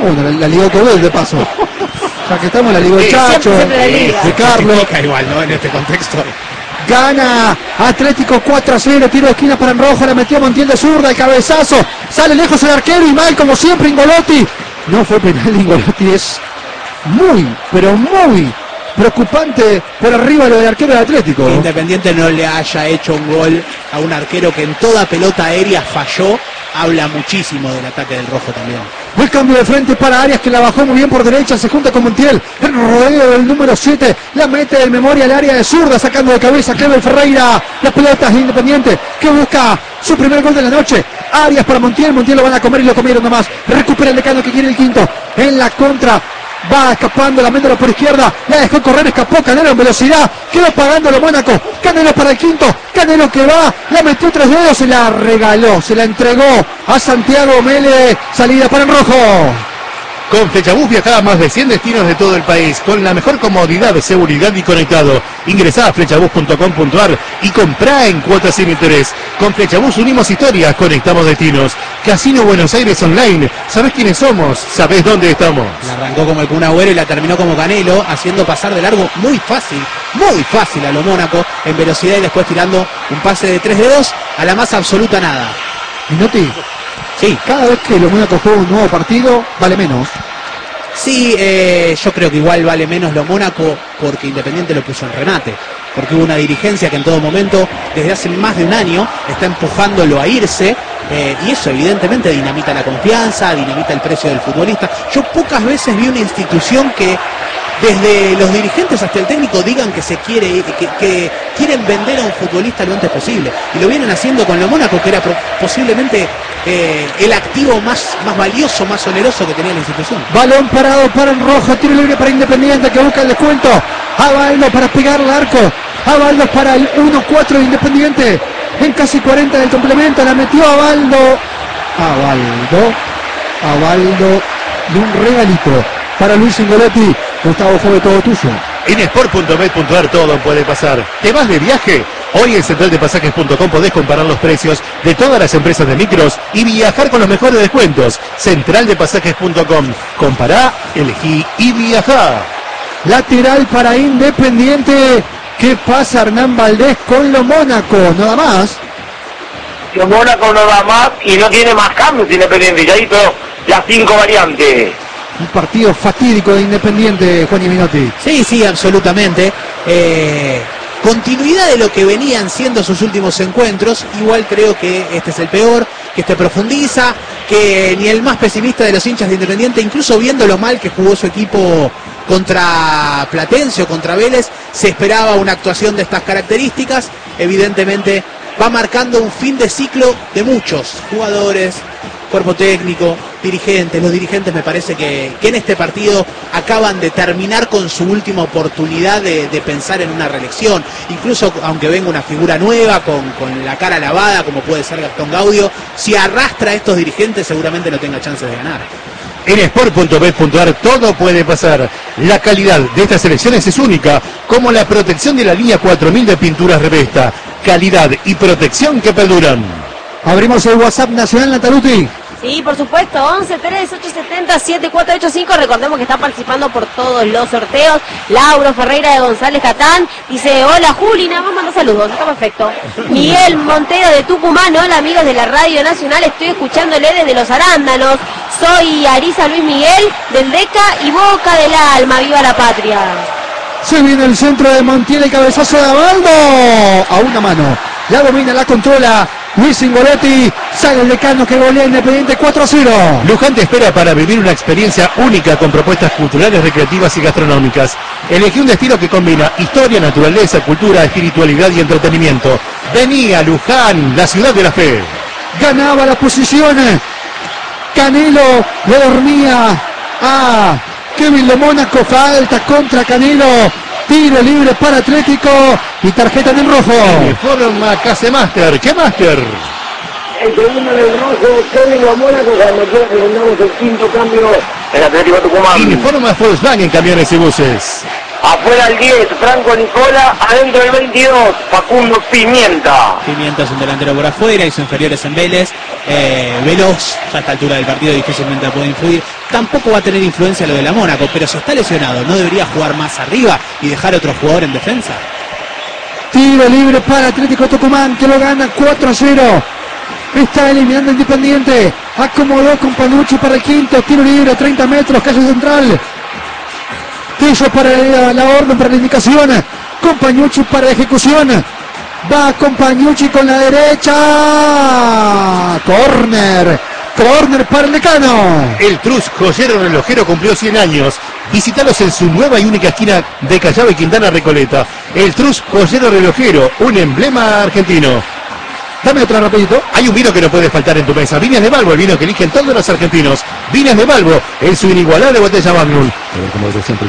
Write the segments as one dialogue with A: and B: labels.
A: Bueno, la ligó Cobel de paso. Ya que estamos, la ligó el Chacho, de Carlos.
B: Igual, ¿no? En este contexto.
A: Gana Atlético 4-0, tiro de esquina para Enrojo, la metió Montiel de zurda, el cabezazo, sale lejos el arquero y mal como siempre Ingolotti. No fue penal, Ingolotti, es muy, pero muy preocupante por arriba lo del arquero del Atlético.
B: Que Independiente no le haya hecho un gol a un arquero que en toda pelota aérea falló, habla muchísimo del ataque del Rojo también.
A: Buen cambio de frente para Arias, que la bajó muy bien por derecha, se junta con Montiel, el rodeo del número 7, la mete de memoria al área de zurda, sacando de cabeza Cleber Ferreira, las pelotas de Independiente, que busca su primer gol de la noche. Arias para Montiel, Montiel lo van a comer y lo comieron nomás, recupera el Decano que quiere el quinto, en la contra, va escapando la Méndolo por izquierda, la dejó correr, escapó Canelo en velocidad, quedó pagándolo Mónaco, Canelo para el quinto, Canelo que va, la metió 3 dedos, se la regaló, se la entregó a Santiago Mele, salida para el Rojo.
C: Con Flechabús viajá a más de 100 destinos de todo el país, con la mejor comodidad, seguridad y conectado. Ingresá a flechabús.com.ar y comprá en cuotas sin interés. Con Flechabús unimos historias, conectamos destinos. Casino Buenos Aires Online. ¿Sabés quiénes somos? ¿Sabés dónde estamos?
B: La arrancó como el Kun Agüero y la terminó como Canelo, haciendo pasar de largo muy fácil a lo Mónaco, en velocidad y después tirando un pase de 3 dedos a la más absoluta nada.
A: Minotti.
B: Sí.
A: Cada vez que los Mónaco juega un nuevo partido, vale menos.
B: Sí, yo creo que igual vale menos lo Mónaco porque Independiente lo puso en remate. Porque hubo una dirigencia que en todo momento, desde hace más de un año, está empujándolo a irse. Y eso evidentemente dinamita la confianza, dinamita el precio del futbolista. Yo pocas veces vi una institución que desde los dirigentes hasta el técnico digan que que quieren vender a un futbolista lo antes posible. Y lo vienen haciendo con lo Mónaco, que era posiblemente el activo más valioso, más oneroso que tenía la institución.
A: Balón parado para el Rojo, tiro libre para Independiente que busca el descuento. Abaldo para pegar al arco. Abaldo para el 1-4 de Independiente. En casi 40 del complemento, la metió Abaldo de un regalito para Luis Ingolotti. Gustavo, fue todo tuyo.
C: En sport.bet.ar todo puede pasar. ¿Te vas de viaje? Hoy en centraldepasajes.com podés comparar los precios de todas las empresas de micros y viajar con los mejores descuentos. Centraldepasajes.com. Compará, elegí y viajá.
A: Lateral para Independiente. ¿Qué pasa Hernán Valdés con lo Mónaco? Nada más.
D: Lo Mónaco no da más y no tiene más cambios Independiente. Ya hizo las 5 variantes.
A: Un partido fatídico de Independiente, Juan y Minotti.
B: Sí, absolutamente. Continuidad de lo que venían siendo sus últimos encuentros. Igual creo que este es el peor, que este profundiza, que ni el más pesimista de los hinchas de Independiente, incluso viendo lo mal que jugó su equipo contra Platense o contra Vélez, se esperaba una actuación de estas características. Evidentemente va marcando un fin de ciclo de muchos jugadores, cuerpo técnico, dirigentes. Los dirigentes me parece que en este partido acaban de terminar con su última oportunidad de pensar en una reelección. Incluso aunque venga una figura nueva, con la cara lavada, como puede ser Gastón Gaudio, si arrastra a estos dirigentes seguramente no tenga chances de ganar.
C: En sport.bet.ar todo puede pasar. La calidad de estas selecciones es única, como la protección de la línea 4000 de pinturas Revesta. Calidad y protección que perduran.
A: Abrimos el WhatsApp nacional, Nataluti.
E: Sí, por supuesto, 11 3 870 7485. Recordemos que está participando por todos los sorteos. Lauro Ferreira de González Catán dice: hola Juli, nada más manda saludos, está perfecto. Miguel Montero de Tucumán: hola amigos de la Radio Nacional, estoy escuchándole desde Los Arándanos. Soy Arisa Luis Miguel del DECA y Boca del Alma, viva la patria.
A: Se viene el centro de Montiel, el cabezazo de Abaldo. A una mano, la domina, la controla Luis Ingolotti, sale el Decano que golea Independiente 4-0.
C: Luján te espera para vivir una experiencia única con propuestas culturales, recreativas y gastronómicas. Elegí un destino que combina historia, naturaleza, cultura, espiritualidad y entretenimiento. Vení a Luján, la ciudad de la fe.
A: Ganaba las posiciones. Canelo le dormía a Kevin Lo Mónaco, falta contra Canelo. Tiro libre para Atlético y tarjeta en rojo.
C: Informa Casemaster. ¿Qué Master?
D: El segundo del Rojo, Kevin Lo Mónaco, cuando quiera recomendamos el quinto cambio en Atlético Tucumán.
C: Informa Volkswagen Camiones y Buses.
D: Afuera el 10, Franco Nicola, adentro el 22, Facundo Pimienta.
B: Pimienta es un delantero por afuera, hizo inferiores en Vélez, veloz, ya a esta altura del partido difícilmente puede influir. tampoco va a tener influencia lo de la Mónaco, pero si está lesionado, ¿no debería jugar más arriba y dejar a otro jugador en defensa?
A: Tiro libre para Atlético Tucumán, que lo gana 4-0. Está eliminando Independiente. Acomodó con Panucci para el quinto. Tiro libre, 30 metros, calle central. Tillo para la orden, para la indicación. Con Panucci para la ejecución. Va con Panucci con la derecha. Corner para el Decano.
C: El Trus joyero relojero cumplió 100 años. Visítalos en su nueva y única esquina de Callao y Quintana Recoleta. El Trus joyero relojero, un emblema argentino.
A: Dame otra rapidito.
C: Hay un vino que no puede faltar en tu mesa. Viñas de Balbo, el vino que eligen todos los argentinos. Viñas de Balbo, en su inigualable botella Magnum.
A: A ver cómo lo siempre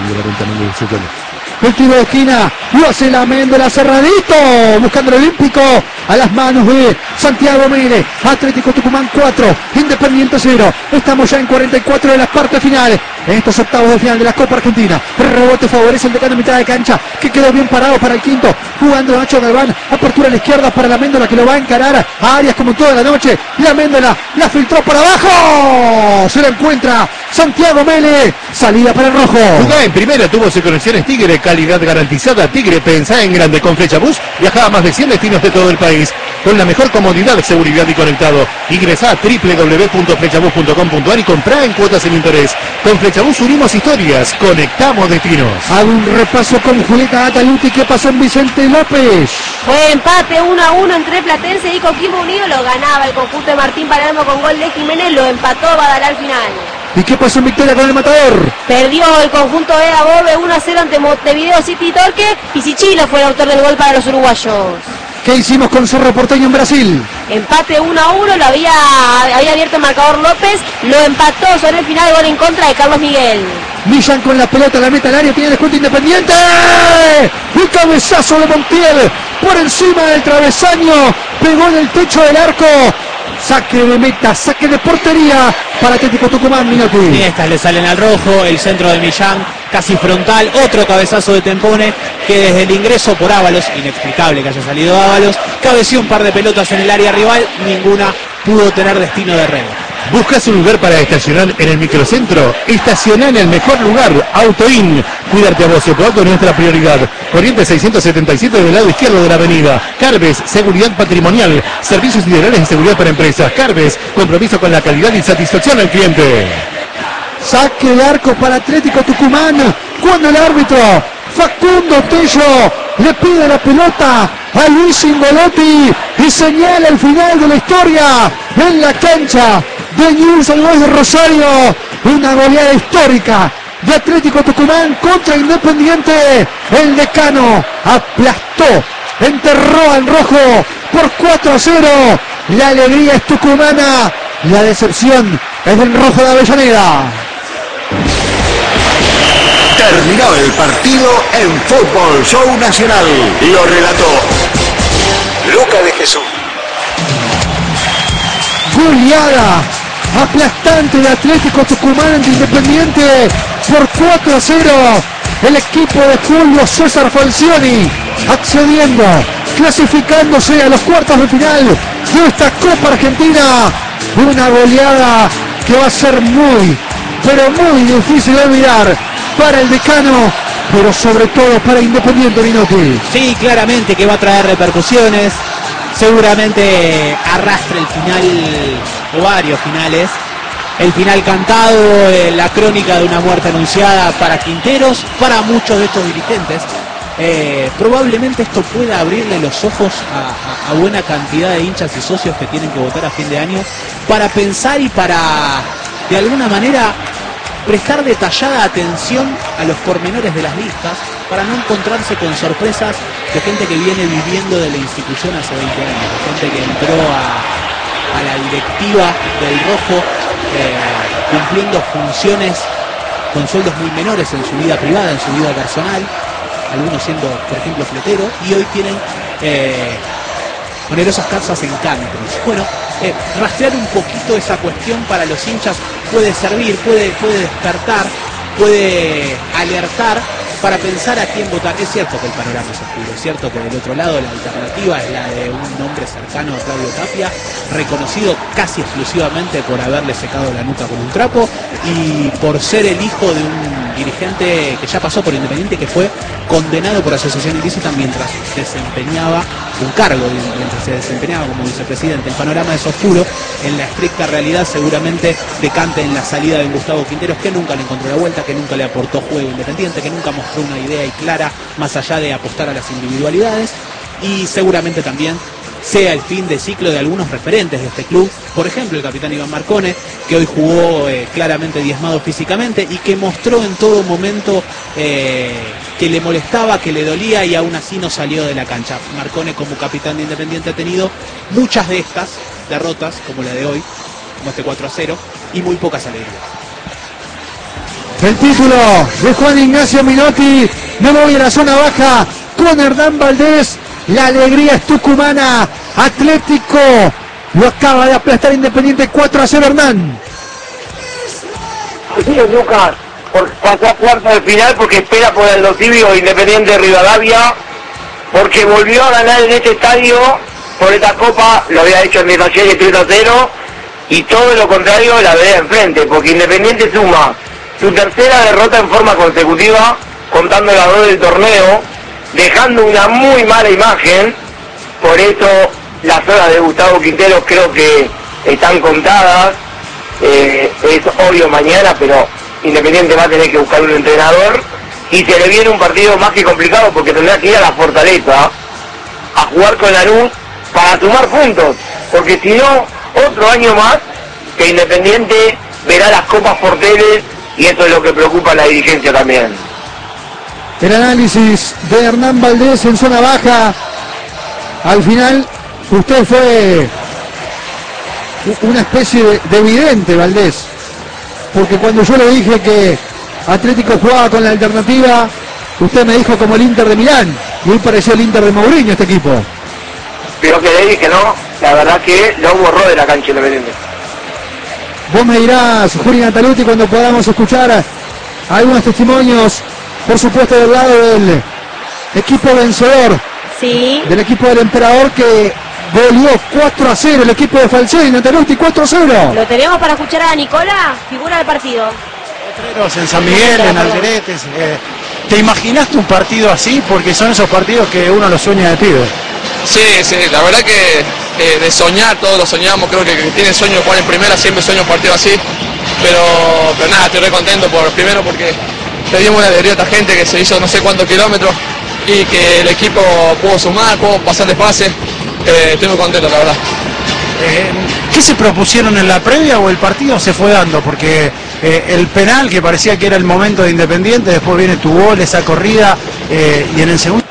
A: el tiro de esquina, lo hace la Méndola cerradito, buscando el olímpico, a las manos de Santiago Mele. Atlético Tucumán 4, Independiente 0. Estamos ya en 44 de la parte final, en estos octavos de final de la Copa Argentina. El rebote favorece el Decano en mitad de cancha, que quedó bien parado para el quinto, jugando Nacho Galván, apertura a la izquierda para la Méndola, que lo va a encarar a Arias como toda la noche. La Méndola la filtró por abajo, se la encuentra Santiago Mele, salida para el rojo.
C: Jugaba en primera, tuvo sus conexiones Tigre, calidad garantizada. Tigre, pensá en grande. Con Flechabús viajaba a más de 100 destinos de todo el país, con la mejor comodidad, seguridad y conectado. Ingresá a www.flechabús.com.ar y comprá en cuotas sin interés. Con Flechabús unimos historias, conectamos destinos.
A: Hago un repaso con Julieta Ataluti. ¿Qué pasó en Vicente López?
E: Fue empate 1-1 entre Platense y Coquimbo Unido. Lo ganaba el conjunto de Martín Palermo con gol de Jiménez. Lo empató Badalá al final.
A: ¿Y qué pasó en Victoria con el Matador?
E: Perdió el conjunto de Abobe 1-0 ante Montevideo City Torque. Pisichilo fue el autor del gol para los uruguayos.
A: ¿Qué hicimos con Cerro Porteño en Brasil?
E: Empate 1-1, lo había abierto el marcador López, lo empató sobre el final, gol en contra de Carlos Miguel.
A: Millán con la pelota, la meta al área, tiene descuento Independiente. Un cabezazo de Montiel por encima del travesaño, pegó en el techo del arco. Saque de meta, saque de portería para Atlético Tucumán, Minotti.
B: Y estas le salen al rojo, el centro de Millán casi frontal, otro cabezazo de Tempone que desde el ingreso por Ábalos, inexplicable que haya salido Ábalos, cabeció un par de pelotas en el área rival, ninguna pudo tener destino de red.
C: ¿Buscas un lugar para estacionar en el microcentro? Estaciona en el mejor lugar, AutoIn. Cuidarte a vos y tu auto es nuestra prioridad. Corriente 677 del lado izquierdo de la avenida. Carves, seguridad patrimonial. Servicios ideales de seguridad para empresas. Carves, compromiso con la calidad y satisfacción al cliente.
A: Saque de arco para Atlético Tucumán. Cuando el árbitro Facundo Tello le pide la pelota a Luis Ingolotti y señala el final de la historia en la cancha de Newell's Old Boys de Rosario. Una goleada histórica de Atlético Tucumán contra Independiente. El Decano aplastó, enterró al rojo por 4-0. La alegría es tucumana, la decepción es del rojo de Avellaneda.
F: Terminó el partido en Fútbol Show Nacional. Lo relató Luca de Jesús.
A: Goleada aplastante de Atlético Tucumán ante Independiente por 4-0. El equipo de Julio César Falcioni accediendo, clasificándose a los cuartos de final de esta Copa Argentina. Una goleada que va a ser muy, pero muy difícil de olvidar para el Decano, pero sobre todo para Independiente, Minotti.
B: Sí, claramente que va a traer repercusiones, seguramente arrastra el final o varios finales, el final cantado, la crónica de una muerte anunciada para Quinteros, para muchos de estos dirigentes. Probablemente esto pueda abrirle los ojos a buena cantidad de hinchas y socios que tienen que votar a fin de año para pensar y para, de alguna manera, prestar detallada atención a los pormenores de las listas para no encontrarse con sorpresas de gente que viene viviendo de la institución hace 20 años, de gente que entró a la directiva del Rojo cumpliendo funciones con sueldos muy menores en su vida privada, en su vida personal, algunos siendo, por ejemplo, fletero, y hoy tienen onerosas casas en countries. Bueno, rastrear un poquito esa cuestión para los hinchas puede servir, puede despertar, puede alertar para pensar a quién votar. Es cierto que el panorama es oscuro, es cierto que del otro lado la alternativa es la de un hombre cercano a Claudio Tapia, reconocido casi exclusivamente por haberle secado la nuca con un trapo y por ser el hijo de un dirigente que ya pasó por Independiente, que fue condenado por asociación ilícita mientras desempeñaba un cargo, mientras se desempeñaba como vicepresidente. El panorama es oscuro. En la estricta realidad seguramente decante en la salida de Gustavo Quinteros, que nunca le encontró la vuelta, que nunca le aportó juego Independiente, que nunca mostró una idea y clara más allá de apostar a las individualidades, y seguramente también sea el fin de ciclo de algunos referentes de este club, por ejemplo el capitán Iván Marcone, que hoy jugó claramente diezmado físicamente y que mostró en todo momento que le molestaba, que le dolía y aún así no salió de la cancha. Marcone como capitán de Independiente ha tenido muchas de estas derrotas, como la de hoy, como este 4-0, y muy pocas alegrías.
A: El título de Juan Ignacio Minotti. Me voy a la zona baja con Hernán Valdés. La alegría es tucumana. Atlético lo acaba de aplastar Independiente 4-0, Hernán.
D: Así es, Lucas, pasó a cuartos de final porque espera por el Tibio Independiente de Rivadavia, porque volvió a ganar en este estadio por esta copa, lo había hecho en mi taller 3-0, y todo lo contrario la vereda enfrente, porque Independiente suma su tercera derrota en forma consecutiva, contando las dos del torneo, dejando una muy mala imagen. Por eso las horas de Gustavo Quinteros creo que están contadas. Es obvio mañana, pero Independiente va a tener que buscar un entrenador y se le viene un partido más que complicado porque tendrá que ir a la Fortaleza a jugar con Lanús para sumar puntos, porque si no, otro año más que Independiente verá las copas Porteles, y eso es lo que preocupa a la dirigencia también.
A: El análisis de Hernán Valdés en zona baja. Al final usted fue una especie de vidente, Valdés, porque cuando yo le dije que Atlético jugaba con la alternativa, usted me dijo como el Inter de Milán, y hoy pareció el Inter de Mourinho este equipo.
D: Pero que le dije, no, la verdad que lo borró de la cancha Independiente.
A: Vos me dirás, Juli Nataluti, cuando podamos escuchar algunos testimonios, por supuesto del lado del equipo vencedor,
E: sí,
A: del equipo del Emperador, que goleó 4-0 el equipo de Falcioni, Nataluti 4-0.
E: Lo tenemos para escuchar a Nicola, figura del partido.
G: En San Miguel, en Alderetes. ¿Te imaginaste un partido así? Porque son esos partidos que uno los sueña de pibe.
H: Sí, la verdad que de soñar, todos lo soñamos, creo que tiene sueño de jugar en primera, siempre sueño un partido así, pero nada, estoy re contento primero porque le dimos una alegría a esta gente que se hizo no sé cuántos kilómetros y que el equipo pudo sumar, pudo pasar de fase, estoy muy contento la verdad.
G: ¿Qué se propusieron en la previa o el partido se fue dando? Porque el penal, que parecía que era el momento de Independiente, después viene tu gol, esa corrida, y en el segundo...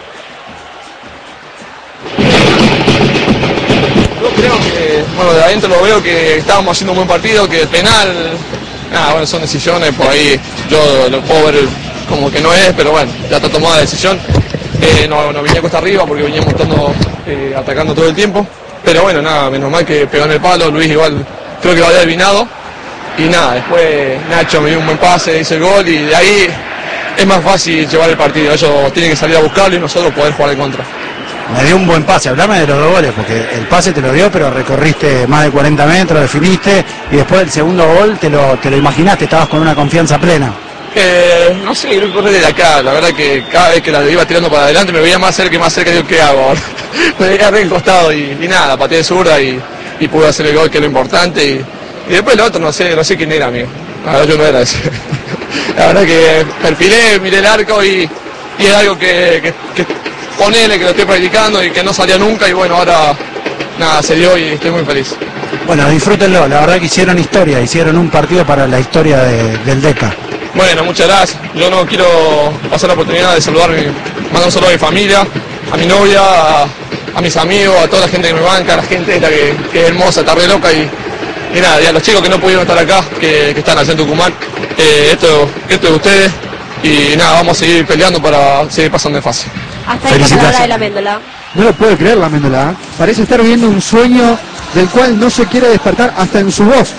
H: Yo creo que, bueno, de adentro lo veo que estábamos haciendo un buen partido, que el penal, nada, bueno, son decisiones, por ahí yo lo puedo ver como que no es, pero bueno, ya está tomada la decisión. No venía cuesta arriba porque veníamos atacando todo el tiempo, pero bueno, nada, menos mal que pegó en el palo, Luis igual creo que lo había adivinado, y nada, después Nacho me dio un buen pase, hizo el gol, y de ahí es más fácil llevar el partido, ellos tienen que salir a buscarlo y nosotros poder jugar en contra.
G: Me dio un buen pase, hablame de los dos goles, porque el pase te lo dio, pero recorriste más de 40 metros, definiste, y después del segundo gol te lo imaginaste, estabas con una confianza plena.
H: No sé, lo correr de acá, la verdad que cada vez que la iba tirando para adelante me veía más cerca, digo, ¿qué hago ahora? Me veía re encostado y nada, pateé de zurda y pude hacer el gol, que es lo importante, y después lo otro no sé quién era, amigo, la verdad yo no era ese. La verdad que perfilé, miré el arco y es algo que ponele, que lo estoy practicando y que no salía nunca, y bueno, ahora nada, se dio y estoy muy feliz.
G: Bueno, disfrútenlo, la verdad que hicieron historia, hicieron un partido para la historia del DECA.
H: Bueno, muchas gracias. Yo no quiero pasar la oportunidad de mandar un saludo a mi familia, a mi novia, a mis amigos, a toda la gente que me banca, a la gente esta que es hermosa, está re loca, y nada, y a los chicos que no pudieron estar acá, que están allá en Tucumán, esto es de ustedes, y nada, vamos a seguir peleando para seguir pasando de fase.
E: Hasta ahí la palabra de la Méndola.
A: No lo puede creer la Méndola, ¿eh? Parece estar viviendo un sueño del cual no se quiere despertar, hasta en su voz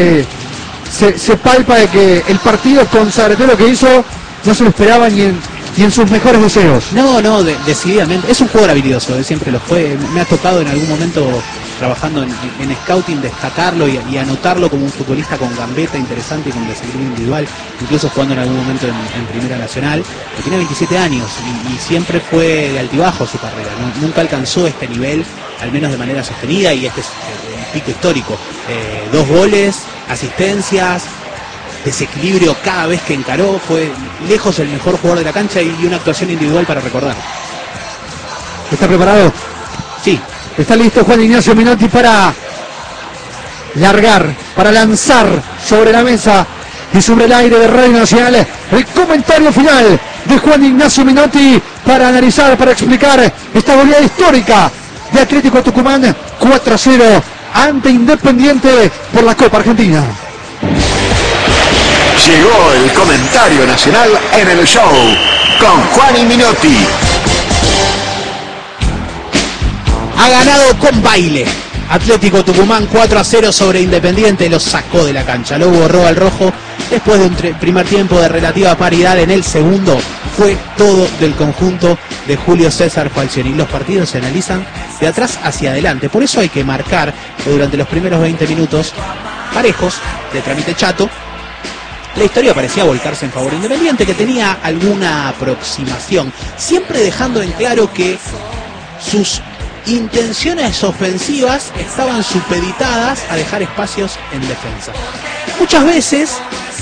A: se palpa de que el partido con Sabatero lo que hizo no se lo esperaba ni y en sus mejores deseos.
B: No, decididamente. Es un jugador habilidoso, siempre lo fue. Me ha tocado en algún momento, trabajando en scouting, destacarlo y anotarlo como un futbolista con gambeta interesante y con desequilibrio individual, incluso jugando en algún momento en Primera Nacional. Que tiene 27 años y siempre fue de altibajo su carrera. Nunca alcanzó este nivel, al menos de manera sostenida, y este es un pico histórico. 2 goles, asistencias, desequilibrio cada vez que encaró, fue lejos el mejor jugador de la cancha y una actuación individual para recordar.
A: ¿Está preparado?
B: Sí.
A: Está listo Juan Ignacio Menotti para largar, para lanzar sobre la mesa y sobre el aire de Radio Nacional el comentario final de Juan Ignacio Menotti para analizar, para explicar esta goleada histórica de Atlético Tucumán 4-0 ante Independiente por la Copa Argentina.
F: Llegó el comentario nacional en el show con Juan y Menotti.
B: Ha ganado con baile. Atlético Tucumán 4-0 sobre Independiente, lo sacó de la cancha, lo borró al rojo. Después de un primer tiempo de relativa paridad, en el segundo fue todo del conjunto de Julio César Falcioni. Los partidos se analizan de atrás hacia adelante, por eso hay que marcar que durante los primeros 20 minutos parejos, de trámite chato, la historia parecía volcarse en favor de Independiente, que tenía alguna aproximación, siempre dejando en claro que sus intenciones ofensivas estaban supeditadas a dejar espacios en defensa. Muchas veces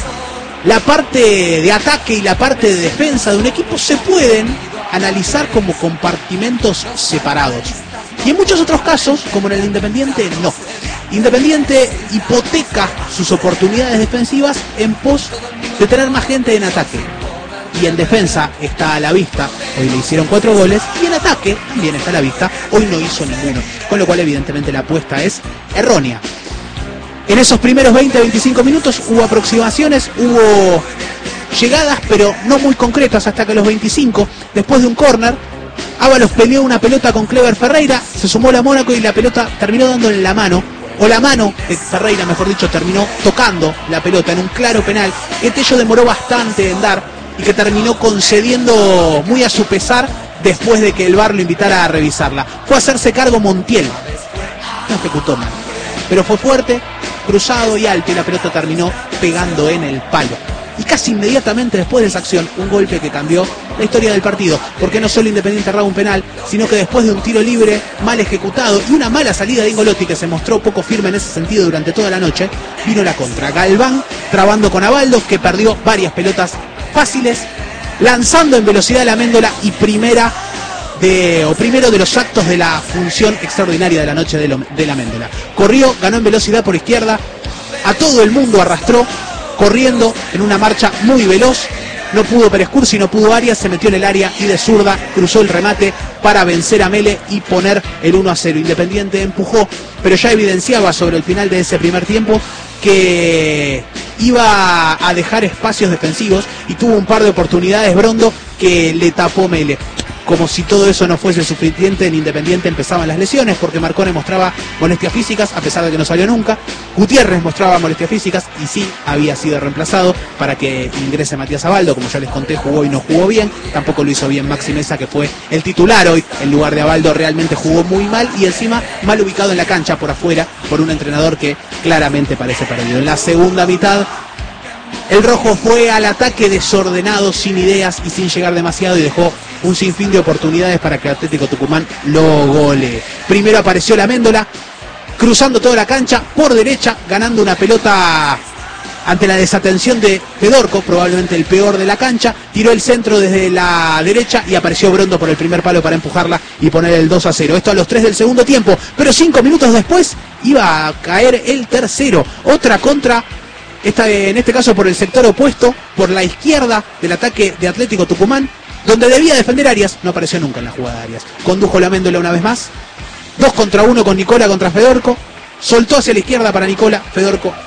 B: la parte de ataque y la parte de defensa de un equipo se pueden analizar como compartimentos separados. Y en muchos otros casos, como en el Independiente, no. Independiente hipoteca sus oportunidades defensivas en pos de tener más gente en ataque. Y en defensa está a la vista, hoy le hicieron 4 goles, y en ataque también está a la vista, hoy no hizo ninguno. Con lo cual evidentemente la apuesta es errónea. En esos primeros 20-25 minutos hubo aproximaciones, hubo llegadas, pero no muy concretas hasta que a los 25, después de un córner, Ábalos peleó una pelota con Clever Ferreira, se sumó la Mónaco y la pelota terminó dándole la mano, o la mano de Ferreira, mejor dicho, terminó tocando la pelota en un claro penal que Tello demoró bastante en dar y que terminó concediendo muy a su pesar después de que el VAR lo invitara a revisarla. Fue a hacerse cargo Montiel, no ejecutó mal, pero fue fuerte, cruzado y alto, y la pelota terminó pegando en el palo. Y casi inmediatamente después de esa acción, un golpe que cambió la historia del partido, porque no solo Independiente erraba un penal, sino que después de un tiro libre mal ejecutado y una mala salida de Ingolotti, que se mostró poco firme en ese sentido durante toda la noche, vino la contra. Galván trabando con Abaldo, que perdió varias pelotas fáciles, lanzando en velocidad la Amendola, y primero de los actos de la función extraordinaria de la noche de la Amendola. Corrió, ganó en velocidad por izquierda, a todo el mundo arrastró, corriendo en una marcha muy veloz. No pudo Pérez Cursi, no pudo Arias, se metió en el área y de zurda cruzó el remate para vencer a Mele y poner el 1-0. Independiente empujó, pero ya evidenciaba sobre el final de ese primer tiempo que iba a dejar espacios defensivos, y tuvo un par de oportunidades Brondo que le tapó Mele. Como si todo eso no fuese suficiente, en Independiente empezaban las lesiones, porque Marcone mostraba molestias físicas, a pesar de que no salió nunca. Gutiérrez mostraba molestias físicas y sí había sido reemplazado para que ingrese Matías Abaldo. Como ya les conté, jugó y no jugó bien. Tampoco lo hizo bien Maxi Mesa, que fue el titular hoy en lugar de Abaldo. Realmente jugó muy mal, y encima mal ubicado en la cancha por afuera por un entrenador que claramente parece perdido. En la segunda mitad, el rojo fue al ataque desordenado, sin ideas y sin llegar demasiado, y dejó un sinfín de oportunidades para que Atlético Tucumán lo golee. Primero apareció la Amendola, cruzando toda la cancha por derecha, ganando una pelota ante la desatención de Fedorco, probablemente el peor de la cancha. Tiró el centro desde la derecha y apareció Brondo por el primer palo para empujarla y poner el 2-0. Esto a los 3 del segundo tiempo, pero 5 minutos después iba a caer el tercero. Otra contra, en este caso por el sector opuesto, por la izquierda del ataque de Atlético Tucumán, donde debía defender Arias. No apareció nunca en la jugada de Arias. Condujo la Amendola una vez más, 2 contra 1 con Nicola contra Fedorco, soltó hacia la izquierda para Nicola, Fedorco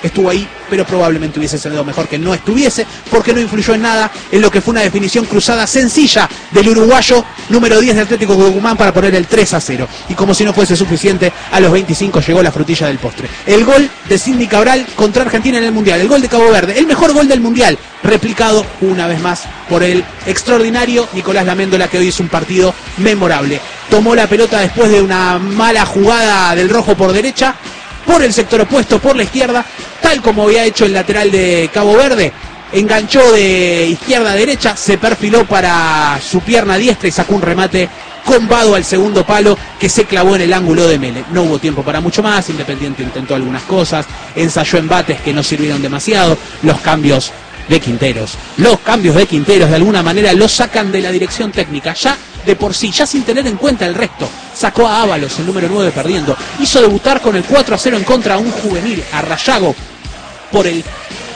B: estuvo ahí, pero probablemente hubiese sido mejor que no estuviese, porque no influyó en nada en lo que fue una definición cruzada sencilla del uruguayo número 10 de Atlético Tucumán para poner el 3-0. Y como si no fuese suficiente, a los 25 llegó la frutilla del postre. El gol de Sidney Cabral contra Argentina en el Mundial, el gol de Cabo Verde, el mejor gol del Mundial, replicado una vez más por el extraordinario Nicolás Laméndola, que hoy hizo un partido memorable. Tomó la pelota después de una mala jugada del rojo por derecha, por el sector opuesto, por la izquierda, tal como había hecho el lateral de Cabo Verde, enganchó de izquierda a derecha, se perfiló para su pierna diestra y sacó un remate combado al segundo palo que se clavó en el ángulo de Mele. No hubo tiempo para mucho más, Independiente intentó algunas cosas, ensayó embates que no sirvieron demasiado, los cambios de Quinteros de alguna manera lo sacan de la dirección técnica, ya de por sí, ya sin tener en cuenta el resto. Sacó a Ábalos, el número 9, perdiendo, hizo debutar con el 4-0 en contra a un juvenil, a Rayago, por el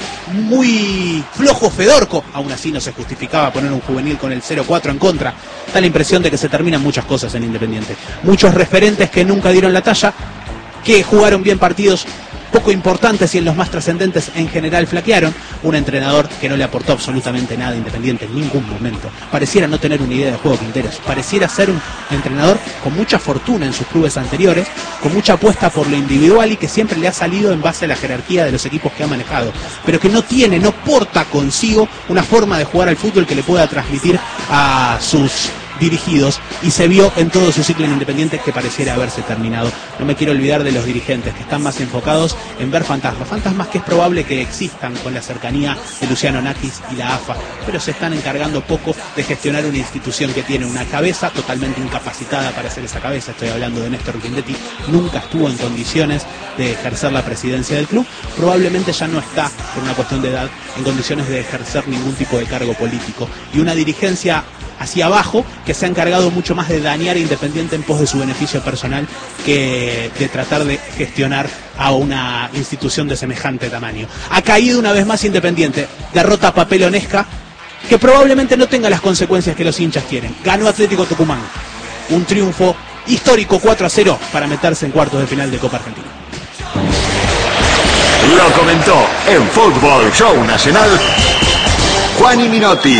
B: muy flojo Fedorco. Aún así no se justificaba poner un juvenil con el 0-4 en contra. Da la impresión de que se terminan muchas cosas en Independiente, muchos referentes que nunca dieron la talla, que jugaron bien partidos poco importantes y en los más trascendentes en general flaquearon. Un entrenador que no le aportó absolutamente nada a Independiente en ningún momento. Pareciera no tener una idea de juego Quinteros. Pareciera ser un entrenador con mucha fortuna en sus clubes anteriores, con mucha apuesta por lo individual y que siempre le ha salido en base a la jerarquía de los equipos que ha manejado, pero que no porta consigo una forma de jugar al fútbol que le pueda transmitir a sus dirigidos, y se vio en todo su ciclo en Independiente que pareciera haberse terminado. No me quiero olvidar de los dirigentes que están más enfocados en ver fantasmas que es probable que existan con la cercanía de Luciano Nakis y la AFA, pero se están encargando poco de gestionar una institución que tiene una cabeza totalmente incapacitada para hacer esa cabeza. Estoy hablando de Néstor Guindetti, nunca estuvo en condiciones de ejercer la presidencia del club, probablemente ya no está, por una cuestión de edad, en condiciones de ejercer ningún tipo de cargo político, y una dirigencia hacia abajo que se ha encargado mucho más de dañar a Independiente en pos de su beneficio personal que de tratar de gestionar a una institución de semejante tamaño. Ha caído una vez más Independiente, derrota papelonesca que probablemente no tenga las consecuencias que los hinchas quieren. Ganó Atlético Tucumán, un triunfo histórico 4-0 para meterse en cuartos de final de Copa Argentina.
F: Lo comentó en Fútbol Show Nacional Juani Minotti.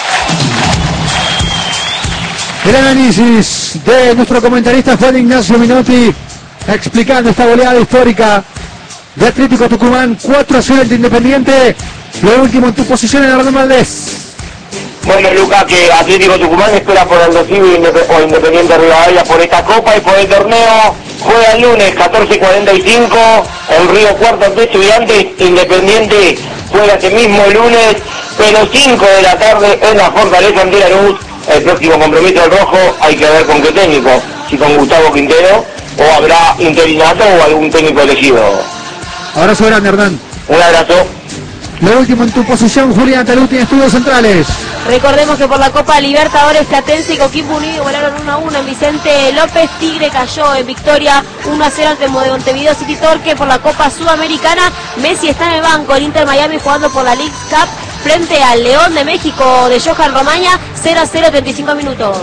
A: El análisis de nuestro comentarista Juan Ignacio Minotti, explicando esta goleada histórica de Atlético Tucumán, 4-0 de Independiente. Lo último en tu posición en Hernán Valdés.
D: Bueno, Lucas, que Atlético Tucumán espera por el recibo o Independiente Rivadavia por esta copa y por el torneo. Juega el lunes 14:45 en Río Cuarto ante Estudiantes. Independiente juega este mismo lunes, pero 5 de la tarde en la Fortaleza ante Lanús. El próximo compromiso del rojo hay que ver con qué técnico, si con Gustavo Quintero o habrá interinato o algún técnico elegido.
A: Abrazo grande, Hernán.
D: Un abrazo.
A: Lo último en tu posición, Julián Taluti, en Estudios Centrales.
E: Recordemos que por la Copa Libertadores, Platense y Coquimbo Unido igualaron 1-1 en Vicente López. Tigre cayó en victoria 1-0 ante Montevideo City Torque. Por la Copa Sudamericana, Messi está en el banco. El Inter Miami jugando por la League Cup frente al León de México de Johan Romaña, 0-0, 35 minutos.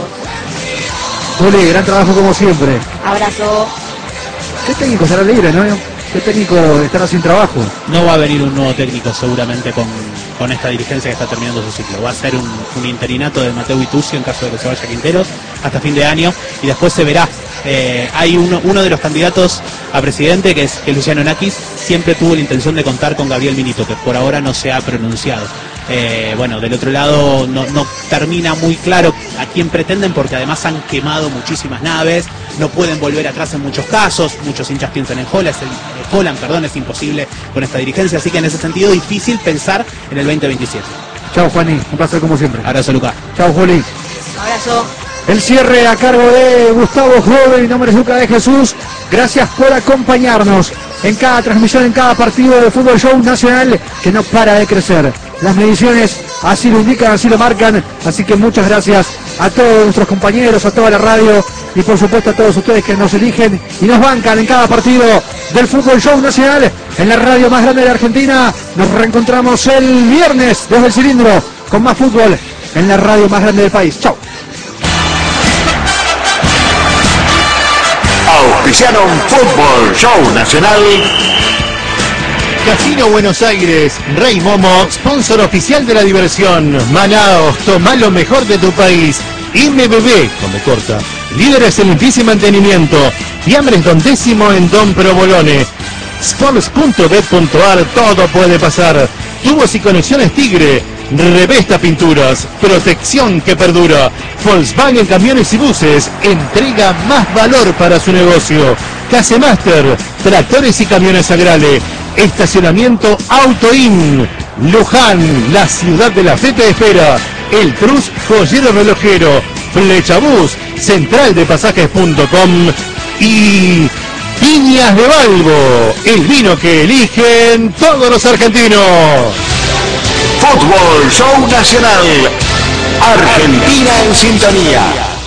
A: Juli, gran trabajo como siempre.
E: Abrazo.
A: ¿Qué técnico será libre, no? ¿Qué técnico estará sin trabajo?
B: No va a venir un nuevo técnico seguramente con esta dirigencia que está terminando su ciclo. Va a ser un interinato de Mateo Itucio en caso de que se vaya Quinteros hasta fin de año y después se verá. Hay uno de los candidatos a presidente que es Luciano Nakis. Siempre tuvo la intención de contar con Gabriel Milito, que por ahora no se ha pronunciado. Bueno, del otro lado no termina muy claro a quién pretenden, porque además han quemado muchísimas naves, no pueden volver atrás en muchos casos, muchos hinchas piensan en Holland, es imposible con esta dirigencia, así que en ese sentido difícil pensar en el 2027.
A: Chao, Juani, un placer como siempre.
B: Abrazo, Lucas.
A: Chao, Juli.
E: Abrazo.
A: El cierre a cargo de Gustavo Joven. Mi nombre es Lucas de Jesús. Gracias por acompañarnos en cada transmisión, en cada partido de Fútbol Show Nacional que no para de crecer. Las mediciones así lo indican, así lo marcan. Así que muchas gracias a todos nuestros compañeros, a toda la radio y por supuesto a todos ustedes que nos eligen y nos bancan en cada partido del Fútbol Show Nacional en la radio más grande de Argentina. Nos reencontramos el viernes desde el cilindro con más fútbol en la radio más grande del país. Chau.
F: Auspiciaron Fútbol Show Nacional
C: Casino Buenos Aires, Rey Momo, sponsor oficial de la diversión. Manaos, toma lo mejor de tu país. MBB, come corta, líderes en limpieza y mantenimiento. Fiambres Don Décimo en Don Provolone. Sports.bet.ar, todo puede pasar. Tubos y conexiones Tigre. Revesta Pinturas, protección que perdura. Volkswagen Camiones y Buses, entrega más valor para su negocio. Casemaster, tractores y camiones Agrale. Estacionamiento Autoin. Luján, la ciudad de la fe te espera. El Cruz, joyero relojero. Flechabús, centraldepasajes.com. Y Viñas de Balbo, el vino que eligen todos los argentinos.
F: Fútbol Show Nacional. Argentina en sintonía.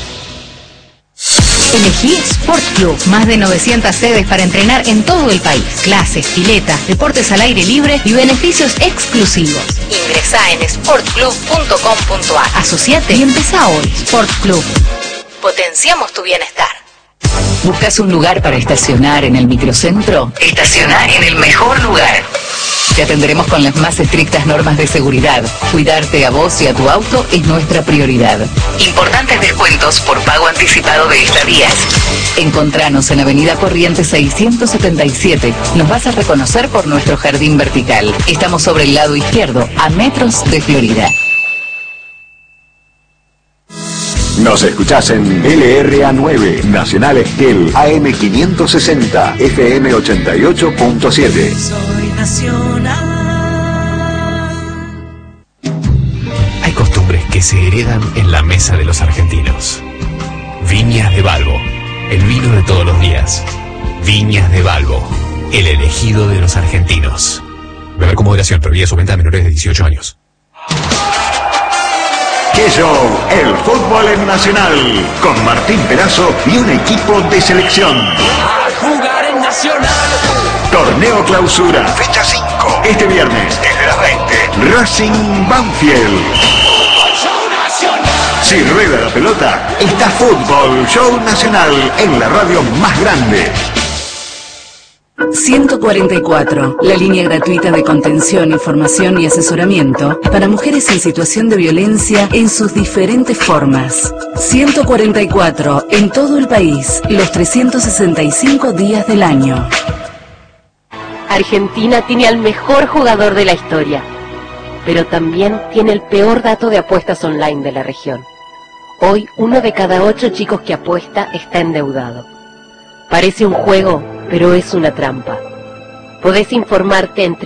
I: Elegí Sport Club, más de 900 sedes para entrenar en todo el país. Clases, piletas, deportes al aire libre y beneficios exclusivos. Ingresá en sportclub.com.ar. Asociate y empezá hoy. Sport Club. Potenciamos tu bienestar. ¿Buscas un lugar para estacionar en el microcentro? Estacioná en el mejor lugar. Te atenderemos con las más estrictas normas de seguridad. Cuidarte a vos y a tu auto es nuestra prioridad. Importantes descuentos por pago anticipado de estadías. Encontranos en Avenida Corrientes 677. Nos vas a reconocer por nuestro jardín vertical. Estamos sobre el lado izquierdo, a metros de Florida.
F: Nos escuchás en LRA9, Nacional Esquel, AM 560, FM 88.7.
J: Soy nacional.
K: Hay costumbres que se heredan en la mesa de los argentinos. Viñas de Balbo, el vino de todos los días. Viñas de Balbo, el elegido de los argentinos. Beber con moderación, prohibida su venta a menores de 18 años.
F: ¡Qué show! El fútbol en Nacional, con Martín Perazo y un equipo de selección.
J: A jugar en Nacional.
F: Torneo Clausura, fecha 5. Este viernes, desde las 20. Racing Banfield.
J: Fútbol Show Nacional.
F: Si rueda la pelota, está Fútbol Show Nacional en la radio más grande.
I: 144, la línea gratuita de contención, información y asesoramiento para mujeres en situación de violencia en sus diferentes formas. 144, en todo el país, los 365 días del año.
E: Argentina tiene al mejor jugador de la historia, pero también tiene el peor dato de apuestas online de la región. Hoy, 1 de cada 8 chicos que apuesta está endeudado. Parece un juego, pero es una trampa. Podés informarte en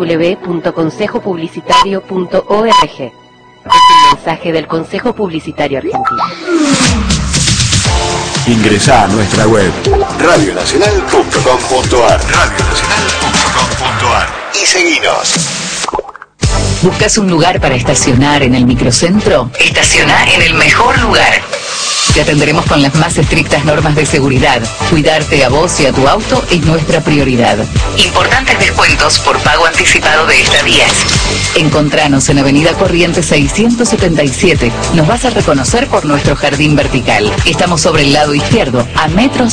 E: www.consejopublicitario.org. Es un mensaje del Consejo Publicitario Argentino.
F: Ingresá a nuestra web radionacional.com.ar y seguinos.
I: ¿Buscas un lugar para estacionar en el microcentro? Estacioná en el mejor lugar. Te atenderemos con las más estrictas normas de seguridad. Cuidarte a vos y a tu auto es nuestra prioridad. Importantes descuentos por pago anticipado de estadías. Encontranos en Avenida Corrientes 677. Nos vas a reconocer por nuestro jardín vertical. Estamos sobre el lado izquierdo, a metros